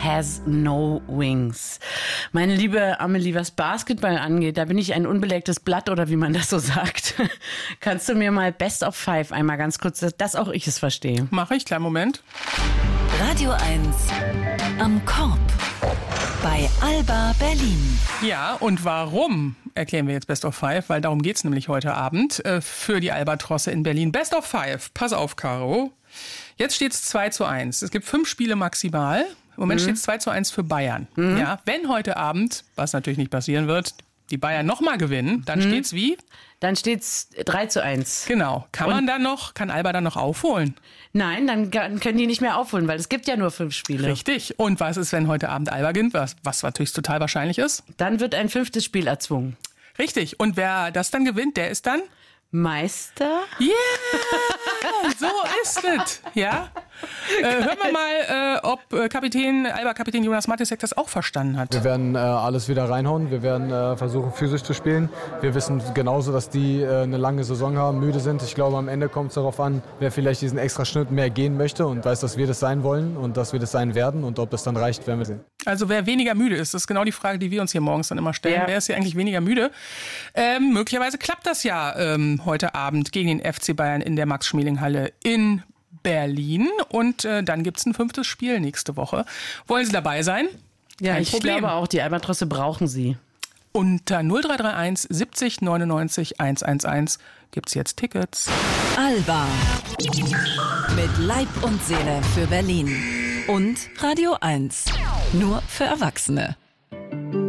has no wings. Meine liebe Amelie, was Basketball angeht, da bin ich ein unbelegtes Blatt oder wie man das so sagt. Kannst du mir mal Best of 5 einmal ganz kurz, dass auch ich es verstehe? Mache ich, kleinen Moment. Radio 1 am Korb bei Alba Berlin. Ja, und warum erklären wir jetzt Best of 5, weil darum geht's nämlich heute Abend für die Albatrosse in Berlin. Best of 5, pass auf, Caro. Jetzt steht's 2:1. Es gibt 5 Spiele maximal. Im Moment steht's 2:1 für Bayern. Ja, wenn heute Abend, was natürlich nicht passieren wird, die Bayern nochmal gewinnen, dann steht's wie? Dann steht's 3:1. Genau. Kann Alba dann noch aufholen? Nein, dann können die nicht mehr aufholen, weil es gibt ja nur 5 Spiele. Richtig. Und was ist, wenn heute Abend Alba gewinnt, was natürlich total wahrscheinlich ist? Dann wird ein 5. Spiel erzwungen. Richtig. Und wer das dann gewinnt, der ist dann? Meister? Yeah! So ist es. Ja? Hören wir mal, ob Alba-Kapitän Jonas Matisek das auch verstanden hat. Wir werden alles wieder reinhauen. Wir werden versuchen, physisch zu spielen. Wir wissen genauso, dass die eine lange Saison haben, müde sind. Ich glaube, am Ende kommt es darauf an, wer vielleicht diesen extra Schritt mehr gehen möchte und weiß, dass wir das sein wollen und dass wir das sein werden. Und ob das dann reicht, werden wir sehen. Also wer weniger müde ist, das ist genau die Frage, die wir uns hier morgens dann immer stellen. Ja. Wer ist hier eigentlich weniger müde? Möglicherweise klappt das ja heute Abend gegen den FC Bayern in der Max-Schmeling-Halle in Berlin. Und dann gibt es ein 5. Spiel nächste Woche. Wollen Sie dabei sein? Ja, Kein ich Problem. glaube auch, die Albatrosse brauchen sie. Unter 0331 70 99 111 gibt es jetzt Tickets. Alba mit Leib und Seele für Berlin. Und Radio 1. Nur für Erwachsene.